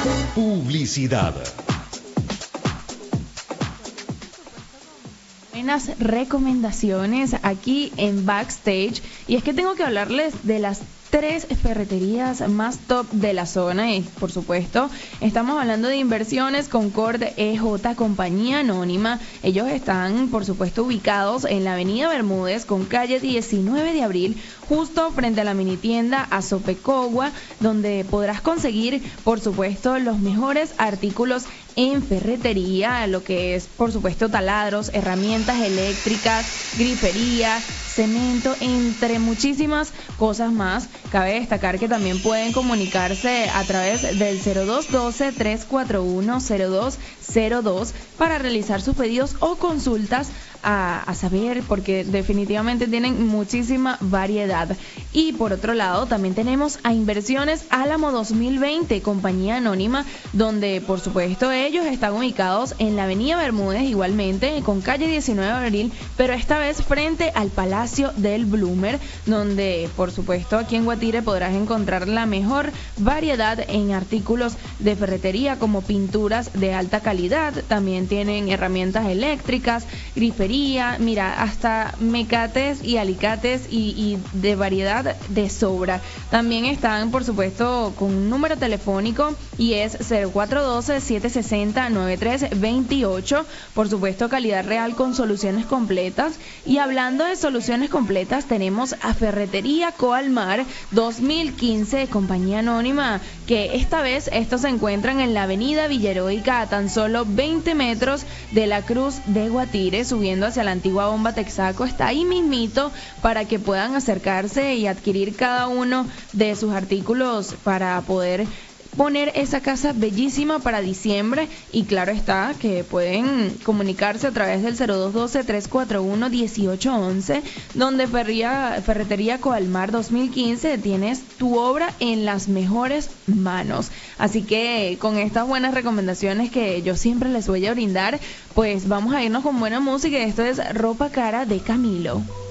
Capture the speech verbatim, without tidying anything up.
Publicidad. Buenas recomendaciones aquí en Backstage, y es que tengo que hablarles de las tres ferreterías más top de la zona. Y por supuesto estamos hablando de Inversiones Concord E J, compañía anónima. Ellos están por supuesto ubicados en la avenida Bermúdez con calle diecinueve de abril, justo frente a la mini tienda Azopecogua, donde podrás conseguir por supuesto los mejores artículos en ferretería, lo que es por supuesto taladros, herramientas eléctricas, grifería, cemento, entre muchísimas cosas más. Cabe destacar que también pueden comunicarse a través del cero dos uno dos, tres cuatro uno, cero dos cero dos para realizar sus pedidos o consultas a, a saber, porque definitivamente tienen muchísima variedad. Y por otro lado también tenemos a Inversiones Álamo dos mil veinte, compañía anónima, donde por supuesto ellos están ubicados en la avenida Bermúdez, igualmente con calle diecinueve de abril, pero esta vez frente al Palacio del Bloomer, donde por supuesto aquí en Guatire podrás encontrar la mejor variedad en artículos de ferretería como pinturas de alta calidad. También tienen herramientas eléctricas, grifería, mira, hasta mecates y alicates y, y de variedad de sobra. También están por supuesto con un número telefónico y es cero cuatro uno dos, siete seis cero, nueve tres dos ocho. Por supuesto calidad real con soluciones completas. Y hablando de soluciones completas, tenemos a Ferretería Coalmar dos mil quince, compañía anónima, que esta vez estos se encuentran en la avenida Villaheroica, a tan solo veinte metros de la Cruz de Guatire, subiendo hacia la antigua bomba Texaco. Está ahí mismito para que puedan acercarse y adquirir cada uno de sus artículos para poder poner esa casa bellísima para diciembre. Y claro está que pueden comunicarse a través del cero dos uno dos, tres cuatro uno, uno ocho once, donde Ferría, Ferretería Coalmar dos mil quince tienes tu obra en las mejores manos. Así que con estas buenas recomendaciones que yo siempre les voy a brindar, pues vamos a irnos con buena música. Esto es Ropa Cara de Camilo.